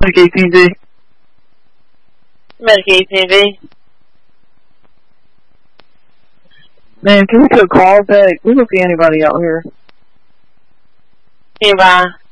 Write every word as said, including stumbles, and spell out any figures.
Medicaid T V. Medicaid T V. Man, can we get a call back? We don't see anybody out here. Okay, bye.